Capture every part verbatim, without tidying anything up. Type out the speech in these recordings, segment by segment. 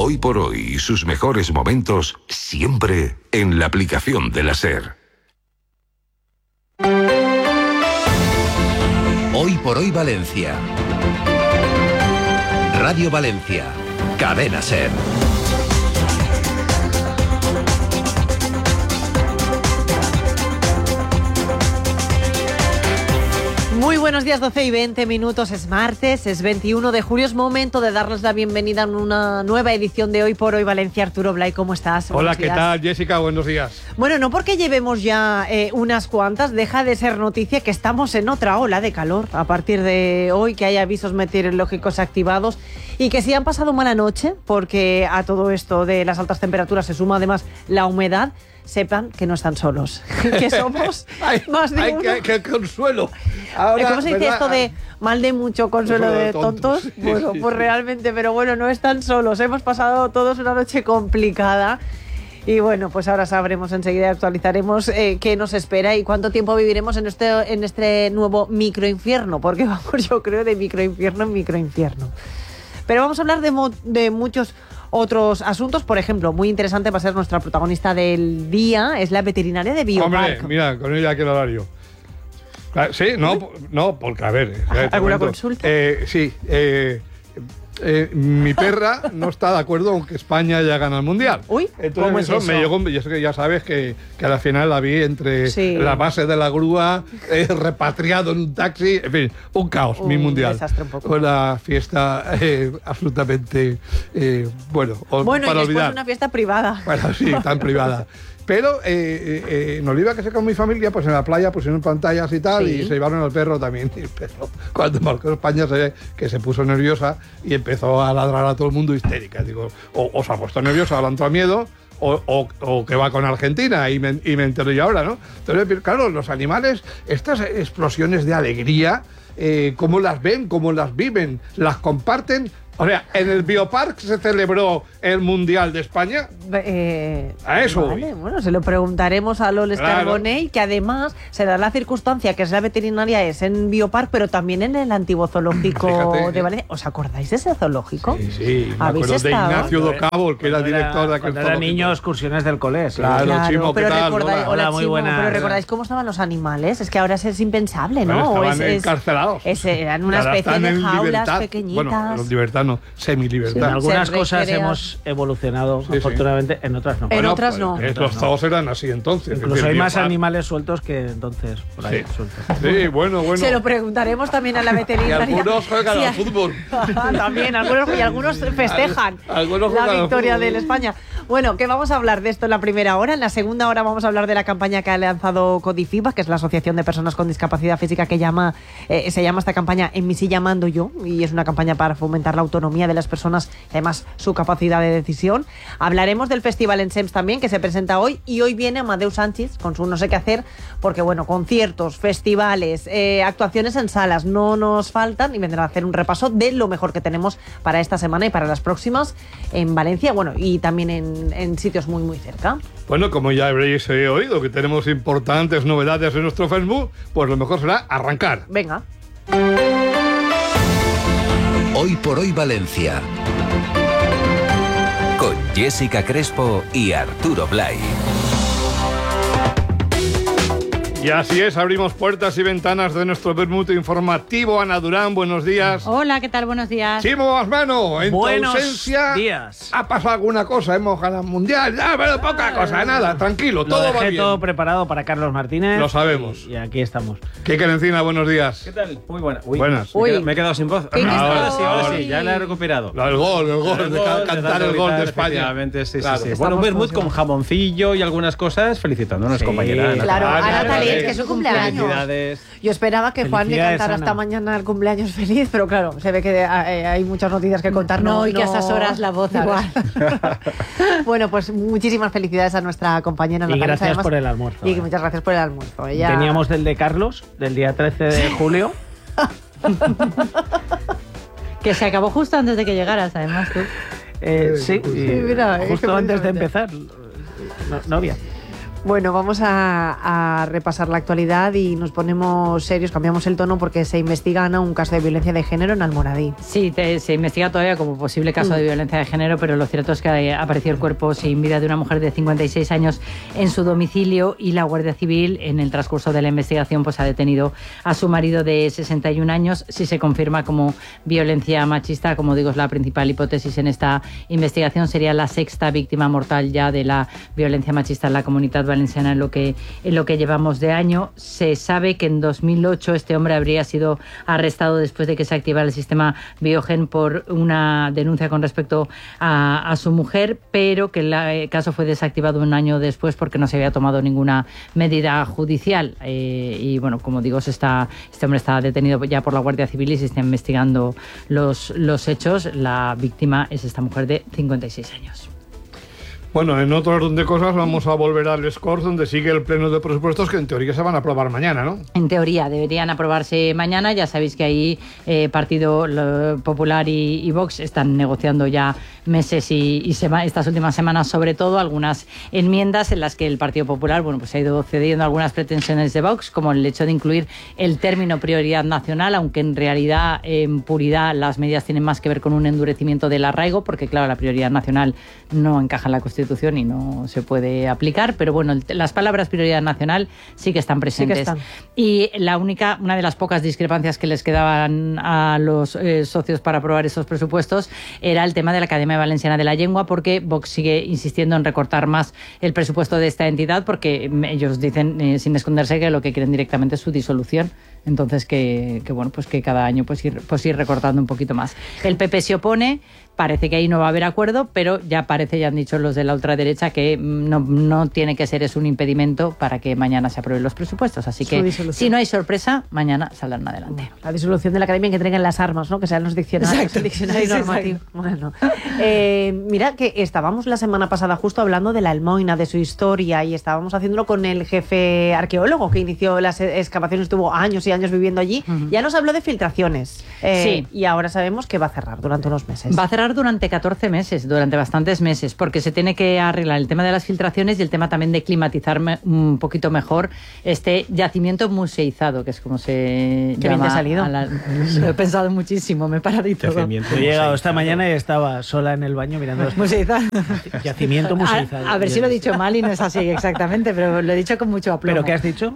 Hoy por hoy y sus mejores momentos siempre en la aplicación de la SER. Hoy por hoy Valencia. Radio Valencia. Cadena SER. Muy buenos días, doce y veinte minutos, es martes, es veintiuno de julio, es momento de darles la bienvenida a una nueva edición de Hoy por Hoy Valencia. Arturo Blay, ¿cómo estás? Hola, buenos ¿qué días. Tal, Jessica? Buenos días. Bueno, no porque llevemos ya eh, unas cuantas, deja de ser noticia que estamos en otra ola de calor a partir de hoy, que hay avisos meteorológicos activados y que si han pasado mala noche, porque a todo esto de las altas temperaturas se suma además la humedad, sepan que no están solos, que somos hay, más de hay uno. Que, que consuelo. Ahora, ¿Cómo se dice, ¿verdad?, esto de mal de mucho, consuelo de tontos? tontos. Bueno, Sí, sí, pues sí. realmente, pero bueno, no están solos. Hemos pasado todos una noche complicada. Y bueno, pues ahora sabremos enseguida, actualizaremos eh, qué nos espera y cuánto tiempo viviremos en este, en este nuevo microinfierno, porque vamos, yo creo, de microinfierno en microinfierno. Pero vamos a hablar de, mo- de muchos otros asuntos. Por ejemplo, muy interesante va a ser nuestra protagonista del día, es la veterinaria de Biopark. Hombre, mira, con ella quiero hablar yo. Sí, no, no, porque a ver. eh, te ¿Alguna cuento. consulta? Eh, sí, eh, eh, mi perra no está de acuerdo con que España ya gana el Mundial. Uy, Entonces ¿cómo es eso, eso? me llegó, y eso que ya sabes que, que a la final la vi entre Sí. la base de la grúa, eh, repatriado en un taxi, en fin, un caos, Un mi Mundial. desastre un poco. Una fiesta eh, absolutamente, eh, bueno, o- Bueno, para y después olvidar. una fiesta privada. Bueno, sí, tan privada. Pero eh, eh, en Oliva, que sé con mi familia, pues en la playa pusieron pantallas y tal, Sí. y se llevaron al perro también. Y el perro, cuando marcó España, se ve que se puso nerviosa y empezó a ladrar a todo el mundo histérica. Digo, o, o se ha puesto nerviosa, o le ha entrado miedo, o, o, o que va con Argentina, y me, y me entero yo ahora, ¿no? Entonces, claro, los animales, estas explosiones de alegría, eh, ¿cómo las ven? ¿Cómo las viven? ¿Las comparten? O sea, en el Biopark se celebró el Mundial de España. Eh, A eso vale, voy. bueno, se lo preguntaremos a Loles Claro. Carbonell, que además se da la circunstancia que es la veterinaria es en Biopark, pero también en el antiguo zoológico Fíjate. de Valencia. ¿Os acordáis de ese zoológico? Sí, sí, me ¿Habéis acuerdo de estado? Ignacio Docabo, el que era Cuando director de aquel cuando era zoológico. niño, excursiones del cole. sí. Claro. Hola, Chimo, ¿qué pero tal? recordáis, Hola. hola, Hola, muy Chimo, buenas. pero recordáis cómo estaban los animales. Es que ahora es impensable, ¿no? Bueno, O estaban es- es- encarcelados. es- eran una Ahora especie están de en jaulas libertad. pequeñitas. Bueno, en libertad no, En semi-libertad. algunas Se cosas recrean. hemos evolucionado, Sí, sí. afortunadamente, en otras no. En Bueno, otras pues, no. eh, Los zoos eran así entonces. es Incluso decir, hay más Biopark. animales sueltos que entonces por ahí Sí. sueltos. Sí, bueno, bueno. Se lo preguntaremos también a la Y veterinaria. algunos juegan Sí, al fútbol. También, algunos, y algunos festejan Algunos la juegan al victoria fútbol. de España. Bueno, que vamos a hablar de esto en la primera hora. En la segunda hora vamos a hablar de la campaña que ha lanzado Codifiba, que es la Asociación de Personas con Discapacidad Física, que llama eh, se llama esta campaña En mi silla mando yo, y es una campaña para fomentar la autonomía de las personas y además su capacidad de decisión. Hablaremos del Festival en SEMS también, que se presenta hoy, y hoy viene Amadeu Sánchez con su no sé qué hacer, porque bueno, conciertos, festivales, eh, actuaciones en salas no nos faltan, y vendrá a hacer un repaso de lo mejor que tenemos para esta semana y para las próximas en Valencia, bueno, y también en, en sitios muy muy cerca. Bueno, como ya habréis eh, oído que tenemos importantes novedades en nuestro Facebook, pues lo mejor será arrancar. Venga. Hoy por hoy Valencia. Con Jessica Crespo y Arturo Blay. Y así es, abrimos puertas y ventanas de nuestro vermut informativo. Ana Durán, buenos días. Hola, ¿qué tal? Buenos días. Chimo Asmano, en Buenos tu ausencia días. ha pasado alguna cosa, hemos ganado el mundial, ah, pero poca cosa, nada, tranquilo, Lo todo va dejé bien. todo preparado para Carlos Martínez. Lo sabemos. Y, y aquí estamos. Kike Encina, buenos días. ¿Qué tal? Muy buena. Uy, Buenas. Me, he Uy. quedado, me he quedado sin voz. ¿Qué ahora dices? sí, ahora Ay. sí, ya la he recuperado. El gol, el gol, de ca- de cantar tanto el gol de gritar, España. efectivamente, sí, Claro. sí, sí. Estamos Bueno, un vermut todos con jamoncillo y algunas cosas, felicitándonos, Sí, compañera. Ana. Claro, Ana Ana Talent, Talent, que es su cumpleaños. Felicidades. Yo esperaba que Juan le Felicidades, cantara Ana. esta mañana el cumpleaños feliz, pero claro, se ve que eh, hay muchas noticias que contar. No, y que a esas horas la voz, igual. Bueno, pues muchísimas felicidades a nuestra compañera Y Natalia. gracias además, por el almuerzo. Y eh. muchas gracias por el almuerzo. Ella... Teníamos del de Carlos, del día trece de julio. Que se acabó justo antes de que llegaras, además tú. Eh, sí, y mira, es que justo antes de precisamente. empezar. No, no había. Bueno, vamos a, a repasar la actualidad y nos ponemos serios, cambiamos el tono porque se investiga, Ana, un caso de violencia de género en Almoradí. Sí, te, se investiga todavía como posible caso de violencia de género, pero lo cierto es que apareció el cuerpo sin vida de una mujer de cincuenta y seis años en su domicilio y la Guardia Civil, en el transcurso de la investigación, pues ha detenido a su marido de sesenta y un años. Si se confirma como violencia machista, como digo, es la principal hipótesis en esta investigación, sería la sexta víctima mortal ya de la violencia machista en la Comunidad Valenciana en lo que en lo que llevamos de año. Se sabe que en dos mil ocho este hombre habría sido arrestado después de que se activara el sistema Biogen por una denuncia con respecto a, a su mujer, pero que el caso fue desactivado un año después porque no se había tomado ninguna medida judicial. Eh, y bueno, como digo, se está, este hombre está detenido ya por la Guardia Civil y se está investigando los, los hechos. La víctima es esta mujer de cincuenta y seis años. Bueno, en otro orden de cosas vamos a volver al Scorts, donde sigue el pleno de presupuestos que en teoría se van a aprobar mañana, ¿no? En teoría deberían aprobarse mañana. Ya sabéis que ahí eh, Partido Popular y, y Vox están negociando ya meses y, y sema, estas últimas semanas, sobre todo algunas enmiendas en las que el Partido Popular, bueno, pues ha ido cediendo algunas pretensiones de Vox, como el hecho de incluir el término prioridad nacional, aunque en realidad en puridad las medidas tienen más que ver con un endurecimiento del arraigo, porque claro, la prioridad nacional no encaja en la Constitución y no se puede aplicar, pero bueno, las palabras prioridad nacional sí que están presentes. Sí que están. Y la única, una de las pocas discrepancias que les quedaban a los eh, socios para aprobar esos presupuestos era el tema de la Academia Valenciana de la Lengua, porque Vox sigue insistiendo en recortar más el presupuesto de esta entidad, porque ellos dicen, eh, sin esconderse, que lo que quieren directamente es su disolución. Entonces, que, que bueno, pues que cada año pues ir, pues ir recortando un poquito más. El P P se opone, parece que ahí no va a haber acuerdo, pero ya parece, ya han dicho los de la ultraderecha, que no, no tiene que ser es un impedimento para que mañana se aprueben los presupuestos. Así que, si no hay sorpresa, mañana saldrán adelante. Bueno, la disolución de la Academia, que entreguen las armas, ¿no? Que sean los diccionarios. Exacto. El diccionario normativo. Bueno, eh, mira que estábamos la semana pasada justo hablando de la Almoina, de su historia, y estábamos haciéndolo con el jefe arqueólogo que inició las excavaciones, estuvo años y años viviendo allí. Uh-huh. Ya nos habló de filtraciones. Eh, sí. Y ahora sabemos que va a cerrar durante unos meses. Va a cerrar durante catorce meses, durante bastantes meses, porque se tiene que arreglar el tema de las filtraciones y el tema también de climatizar un poquito mejor este yacimiento museizado, que es como se Qué llama. Bien te ha salido. La, lo he pensado muchísimo, me he parado y todo. He llegado esta mañana y estaba sola en el baño mirando los museizado. Yacimiento museizado. A, a ver si lo he dicho mal y no es así exactamente, pero lo he dicho con mucho aplomo. ¿Pero qué has dicho?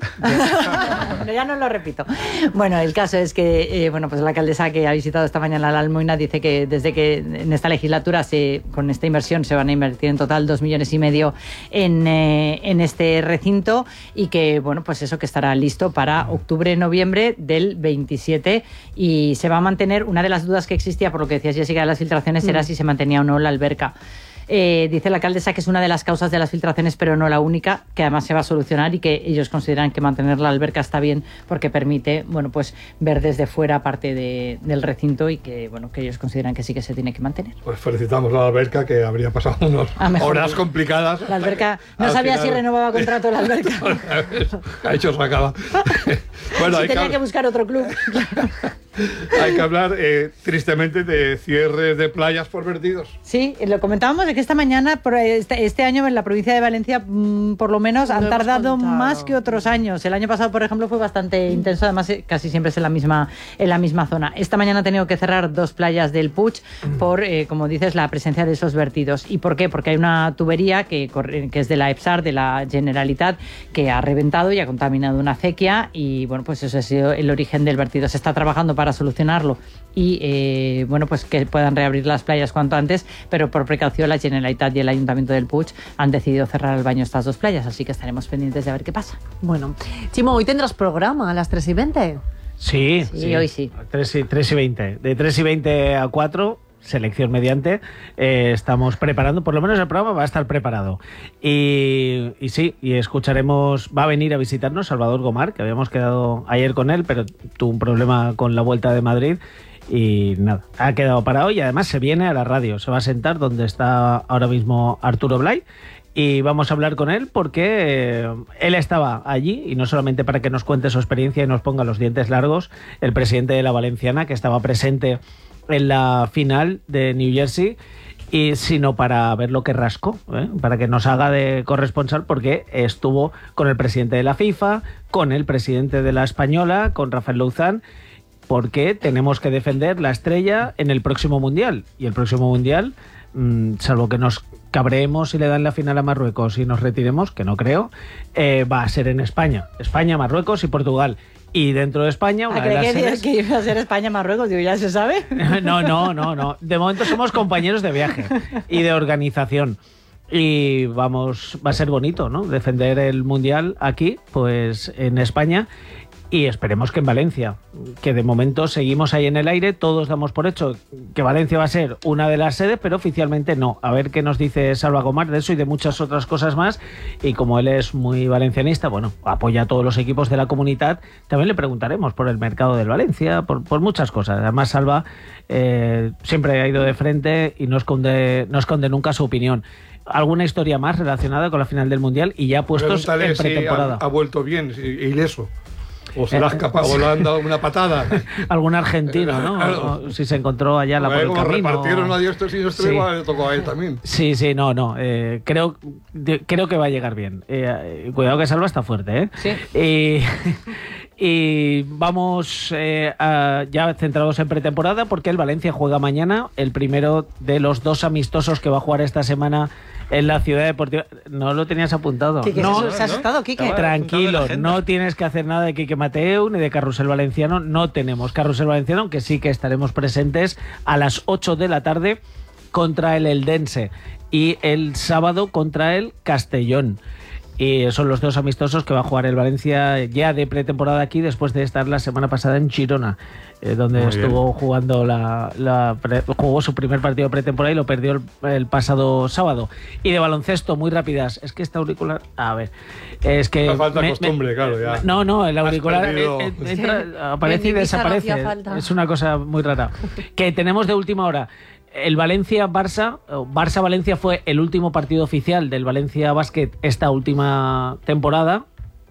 Bueno, ya no lo repito. Bueno, el caso es que eh, bueno, pues la alcaldesa que ha visitado esta mañana la Almoina dice que desde que en esta legislatura se, con esta inversión se van a invertir en total dos millones y medio en, eh, en este recinto, y que bueno, pues eso, que estará listo para octubre, noviembre del veintisiete, y se va a mantener. Una de las dudas que existía, por lo que decías, Jessica, de las filtraciones, mm. era si se mantenía o no la alberca. Eh, dice la alcaldesa que es una de las causas de las filtraciones, pero no la única, que además se va a solucionar, y que ellos consideran que mantener la alberca está bien porque permite, bueno, pues ver desde fuera parte de, del recinto, y que bueno, que ellos consideran que sí que se tiene que mantener. Pues felicitamos a la alberca, que habría pasado unas horas complicadas. La alberca, no sabía final, si renovaba contrato la alberca. Ha hecho sacaba. Bueno, si hay tenía que, que buscar otro club. Hay que hablar eh, tristemente de cierres de playas por vertidos. Sí, lo comentábamos de que esta mañana, por este, este año en la provincia de Valencia, mmm, por lo menos, han tardado más que otros años. El año pasado, por ejemplo, fue bastante intenso, además casi siempre es en la misma, en la misma zona. Esta mañana ha tenido que cerrar dos playas del Puig por, eh, como dices, la presencia de esos vertidos. ¿Y por qué? Porque hay una tubería que, que es de la EPSAR, de la Generalitat, que ha reventado y ha contaminado una acequia, y bueno, pues eso ha sido el origen del vertido. Se está trabajando para solucionarlo y eh, bueno, pues que puedan reabrir las playas cuanto antes, pero por precaución la Generalitat y el Ayuntamiento del Puig han decidido cerrar al baño estas dos playas, así que estaremos pendientes de ver qué pasa. Bueno, Chimo, hoy tendrás programa a las tres y veinte. Sí, sí, sí, hoy sí. tres y veinte. De tres y veinte a cuatro, selección mediante, eh, estamos preparando, por lo menos el programa va a estar preparado. Y, y sí, y escucharemos, va a venir a visitarnos Salvador Gomar, que habíamos quedado ayer con él, pero tuvo un problema con la Vuelta de Madrid. Y nada, ha quedado para hoy, y además se viene a la radio, se va a sentar donde está ahora mismo Arturo Blay, y vamos a hablar con él porque eh, él estaba allí, y no solamente para que nos cuente su experiencia y nos ponga los dientes largos, el presidente de la Valenciana, que estaba presente en la final de New Jersey, y sino para ver lo que rascó, ¿eh? Para que nos haga de corresponsal, porque estuvo con el presidente de la FIFA, con el presidente de la Española, con Rafael Louzán, porque tenemos que defender la estrella en el próximo Mundial. Y el próximo Mundial, mmm, salvo que nos cabreemos y le dan la final a Marruecos y nos retiremos, que no creo, eh, va a ser en España. España, Marruecos y Portugal. Y dentro de España, una ¿A de las que, sedes... que iba a ser España-Marruecos? Digo, ¿ya se sabe? No, no, no, no. De momento somos compañeros de viaje y de organización. Y vamos, va a ser bonito, ¿no? Defender el Mundial aquí, pues en España. Y esperemos que en Valencia, que de momento seguimos ahí en el aire, todos damos por hecho que Valencia va a ser una de las sedes, pero oficialmente no. A ver qué nos dice Salva Gomar de eso y de muchas otras cosas más. Y como él es muy valencianista, bueno, apoya a todos los equipos de la comunidad, también le preguntaremos por el mercado del Valencia, por, por muchas cosas. Además, Salva eh, siempre ha ido de frente y no esconde, no esconde nunca su opinión. ¿Alguna historia más relacionada con la final del Mundial y ya puestos Pregúntale en pretemporada? Si ha, ha vuelto bien, si, ileso. O se, eh, escapado, o le han dado una patada. Algún argentino, ¿no? Claro. O si se encontró allá la por el como camino. Repartieron a Dios y no estuvo, sí. Igual le tocó a él también. Sí, sí, no, no. Eh, creo, de, creo que va a llegar bien. Eh, cuidado que Salva está fuerte, ¿eh? Sí. Y, y vamos eh, a, ya centrados en pretemporada, porque el Valencia juega mañana el primero de los dos amistosos que va a jugar esta semana en la Ciudad Deportiva. No lo tenías apuntado. ¿Qué, qué no, es eso? ¿Se has estado, Quique? Tranquilo, no tienes que hacer nada de Quique Mateu ni de Carrusel Valenciano. No tenemos Carrusel Valenciano, aunque sí que estaremos presentes a las ocho de la tarde contra el Eldense y el sábado contra el Castellón. Y son los dos amistosos que va a jugar el Valencia ya de pretemporada aquí, después de estar la semana pasada en Girona, eh, donde Muy estuvo bien. jugando la, la pre, jugó su primer partido de pretemporada y lo perdió el, el pasado sábado. Y de baloncesto, muy rápidas. Es que este auricular, a ver, es que no falta me, costumbre, me, claro, ya. No, no, el auricular eh, eh, entra, sí. aparece y desaparece. Es una cosa muy rara. Que tenemos de última hora. El Valencia-Barça, Barça-Valencia fue el último partido oficial del Valencia Basket esta última temporada.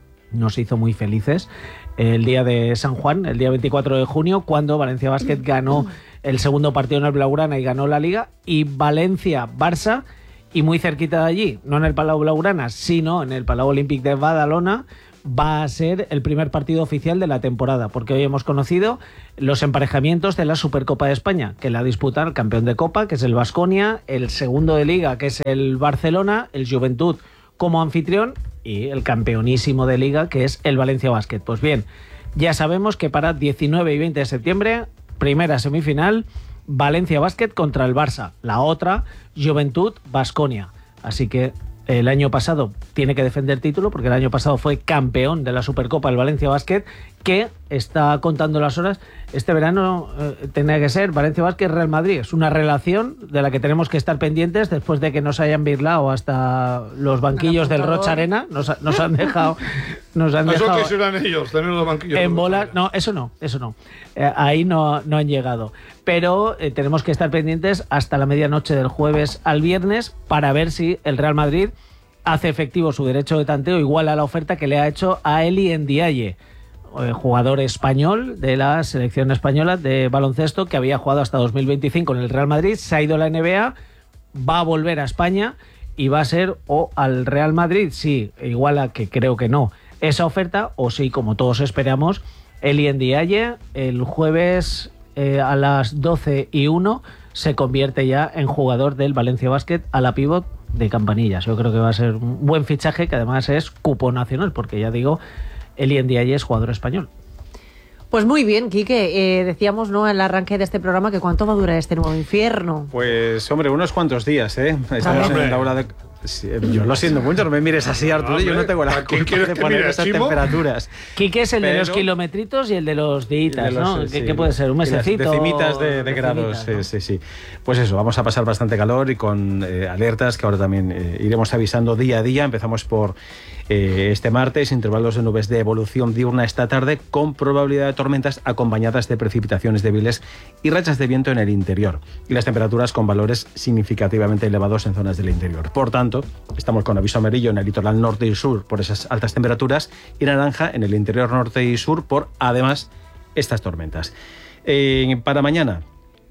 Nos hizo muy felices el día de San Juan, el día veinticuatro de junio, cuando Valencia Basket ganó el segundo partido en el Blaugrana y ganó la Liga. Y Valencia-Barça, y muy cerquita de allí, no en el Palau Blaugrana, sino en el Palau Olímpic de Badalona, va a ser el primer partido oficial de la temporada, porque hoy hemos conocido los emparejamientos de la Supercopa de España, que la disputan el campeón de Copa, que es el Baskonia, el segundo de Liga, que es el Barcelona, el Juventud como anfitrión y el campeonísimo de Liga, que es el Valencia Basket. Pues bien, ya sabemos que para diecinueve y veinte de septiembre, primera semifinal, Valencia Basket contra el Barça, la otra, Juventud Baskonia. Así que el año pasado tiene que defender título, porque el año pasado fue campeón de la Supercopa el Valencia Basket, que está contando las horas. Este verano eh, tenía que ser Valencia Basket Real Madrid. Es una relación de la que tenemos que estar pendientes después de que nos hayan birlado hasta los banquillos del Rocha Arena. Nos, nos han dejado... Nos han eso dejado quisieran ellos, tener los banquillos. En bolas, no, eso no, eso no. Eh, ahí no, no han llegado. Pero eh, tenemos que estar pendientes hasta la medianoche del jueves al viernes para ver si el Real Madrid hace efectivo su derecho de tanteo igual a la oferta que le ha hecho a Eli Ndiaye, jugador español de la selección española de baloncesto, que había jugado hasta dos mil veinticinco en el Real Madrid, se ha ido a la N B A, va a volver a España y va a ser o al Real Madrid, sí, igual a que creo que no, esa oferta, o sí, como todos esperamos, Eli Ndiaye el jueves eh, a las doce y uno se convierte ya en jugador del Valencia Basket a la pívot de Campanillas. Yo creo que va a ser un buen fichaje, que además es cupo nacional, porque ya digo, Eli Ndiaye es jugador español. Pues muy bien, Quique. Eh, decíamos, ¿no?, al arranque de este programa, que cuánto va a durar este nuevo infierno. Pues, hombre, unos cuantos días, ¿eh? Estamos hombre. en la hora de... Sí, yo lo siento mucho, no me mires así, Arturo, yo no tengo la culpa de poner esas Chimo? temperaturas. Quique es el Pero... de los kilometritos y el de los días, ¿no? Sí, ¿Qué, ¿Qué puede ser? ¿Un mesecito? Decimitas de, de grados, ¿no? sí, sí, sí. Pues eso, vamos a pasar bastante calor y con eh, alertas que ahora también eh, iremos avisando día a día. Empezamos por eh, este martes, intervalos de nubes de evolución diurna esta tarde, con probabilidad de tormentas acompañadas de precipitaciones débiles y rachas de viento en el interior. Y las temperaturas con valores significativamente elevados en zonas del interior. Por tanto, estamos con aviso amarillo en el litoral norte y sur por esas altas temperaturas y naranja en el interior norte y sur por, además, estas tormentas. Eh, para mañana,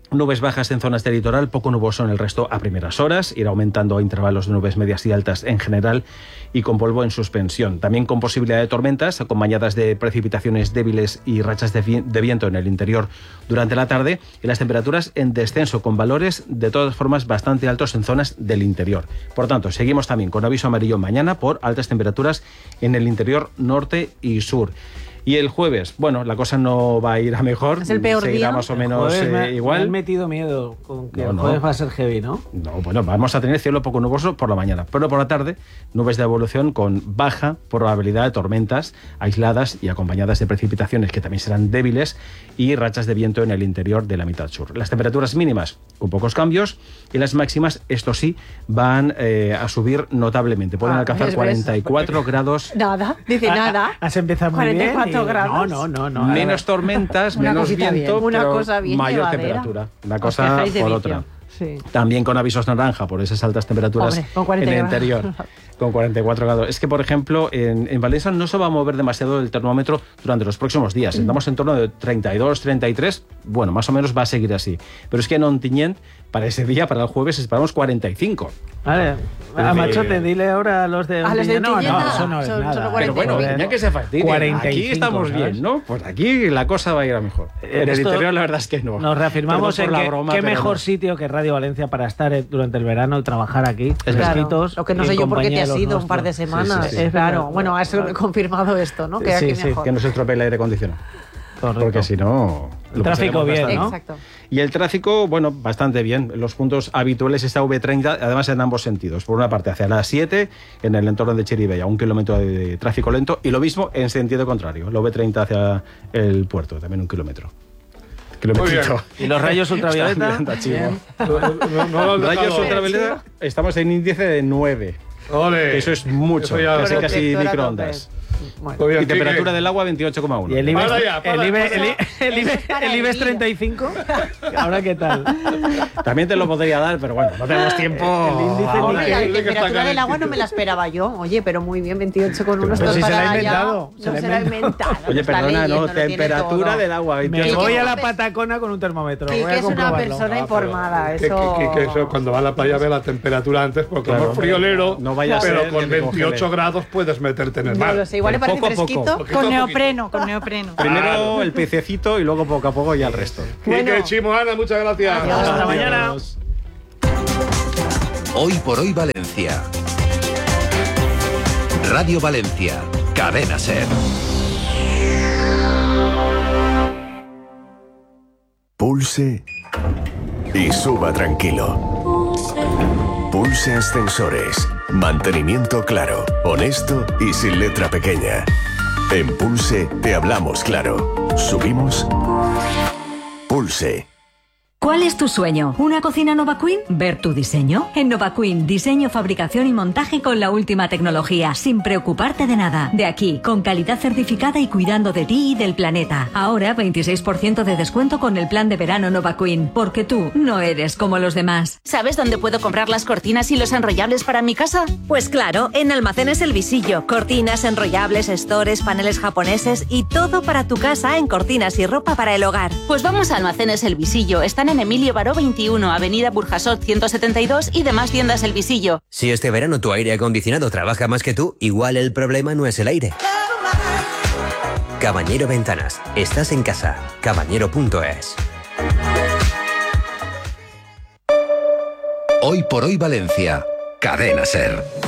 Nubes bajas en zonas del litoral, poco nuboso en el resto a primeras horas, ir aumentando a intervalos de nubes medias y altas en general y con polvo en suspensión. También con posibilidad de tormentas, acompañadas de precipitaciones débiles y rachas de, vi- de viento en el interior durante la tarde, y las temperaturas en descenso, con valores de todas formas bastante altos en zonas del interior. Por tanto, seguimos también con aviso amarillo mañana por altas temperaturas en el interior norte y sur. Y el jueves, bueno, la cosa no va a ir a mejor. ¿Es el peor Seguirá día? más o menos Jueves me, eh, igual. Me han metido miedo con que No, el no. jueves va a ser heavy, ¿no? No, bueno, vamos a tener cielo poco nuboso por la mañana, pero por la tarde nubes de evolución con baja probabilidad de tormentas aisladas y acompañadas de precipitaciones que también serán débiles y rachas de viento en el interior de la mitad sur. Las temperaturas mínimas con pocos cambios y las máximas, esto sí, van eh, a subir notablemente. Pueden Ah, alcanzar ¿ves? cuarenta y cuatro grados. Nada, dice nada. Has empezado muy bien. cuarenta y cuatro y- grados. No, no, no. no Menos tormentas, Una menos cosita viento, bien. Una pero cosa bien mayor llevadera. temperatura. Una Os cosa quejáis de por vicio. otra. Sí. También con avisos naranja por esas altas temperaturas Hombre, con cuarenta en el grados. interior, con cuarenta y cuatro grados. Es que, por ejemplo, en, en Valencia no se va a mover demasiado el termómetro durante los próximos días. Estamos en torno de treinta y dos, treinta y tres. Bueno, más o menos va a seguir así. Pero es que en Ontinyent, para ese día, para el jueves, esperamos cuarenta y cinco. Vale, a Machote, dile ahora a los de A los de Ontinyent. Ontinyent No, no, nada. eso no es Son- nada. son Pero cuarenta y bueno, cinco. ya que se fastidia. cuarenta y cinco, Aquí estamos ¿sabes? bien, ¿no? Pues aquí la cosa va a ir a mejor. En el Esto interior la verdad es que no. Nos reafirmamos Perdón en por la que broma, qué pero mejor no. sitio que Radio Valencia para estar eh, durante el verano y trabajar aquí. Es Claro, fresquitos, lo que no y sé en yo por qué te compañía has de los ido un par de nuestros. semanas. Sí, sí, sí. Es claro. Bueno, has confirmado esto, ¿no? Que Sí, aquí sí, mejor. Que no se estropee el aire acondicionado. Correcto. Porque si no... El lo tráfico pasaremos bien, bastante. ¿no? Exacto. Y el tráfico, bueno, bastante bien. Los puntos habituales está V treinta, además en ambos sentidos. Por una parte, hacia las siete, en el entorno de Chiribella, un kilómetro de tráfico lento, y lo mismo en sentido contrario. La V treinta hacia el puerto, también un kilómetro. Kilometrito. ¿Y los rayos ultravioleta? Está bien, está chivo. Bien. No, no, no lo has Rayos dejado. ultravioleta, estamos en índice de nueve. Ole. Eso es mucho, Eso ya- casi casi Protector a microondas. Bueno. Muy bien, Y temperatura Quique. del agua veintiocho coma uno. Y el IBEX, Para ya, para, el IBEX, para. el I- el IBEX, para el el IBEX día. treinta y cinco, ¿ahora qué tal? También te lo podría dar, pero bueno, no tenemos tiempo. El índice ahora. Hombre, la que está temperatura del agua calentito. no me la esperaba yo. Oye, pero muy bien, veintiocho con uno. Pero esto si es se la ha para allá. inventado, No se la ha se la ha inventado. inventado. Oye, Está perdona, leyendo, no, lo tiene temperatura todo. del agua. Me veintiocho. voy a la Quique- patacona con un termómetro. Quique voy a es una comprobarlo. persona informada. Que, Eso... que- que eso, cuando va a la playa ve la temperatura antes, porque Claro, como es friolero, no vaya a pero ser con que me veintiocho congele. grados puedes meterte en el mar. No lo sé, igual le parece Poco a poco. fresquito. Poquito a Con poquito. neopreno, con neopreno. Primero el pececito y luego poco a poco ya el resto. Quique, Bueno. Chimo, Ana, muchas gracias. Adiós. Hasta mañana. Hoy por hoy Valencia. Radio Valencia. Cadena Ser. Pulse y suba tranquilo. Pulse Ascensores. Mantenimiento claro, honesto y sin letra pequeña. En Pulse te hablamos claro. Subimos. Pulse. ¿Cuál es tu sueño? ¿Una cocina Nova Queen? ¿Ver tu diseño? En Nova Queen, diseño, fabricación y montaje con la última tecnología, sin preocuparte de nada. De aquí, con calidad certificada y cuidando de ti y del planeta. Ahora, veintiséis por ciento de descuento con el plan de verano Nova Queen, porque tú no eres como los demás. ¿Sabes dónde puedo comprar las cortinas y los enrollables para mi casa? Pues claro, en Almacenes El Visillo. Cortinas, enrollables, stores, paneles japoneses y todo para tu casa en cortinas y ropa para el hogar. Pues vamos a Almacenes El Visillo. Están en Emilio Baró veintiuno, Avenida Burjasot ciento setenta y dos y demás tiendas El Visillo. Si este verano tu aire acondicionado trabaja más que tú, igual el problema no es el aire. Cabañero Ventanas. Estás en casa. cabañero punto es. Hoy por hoy Valencia. Cadena Ser.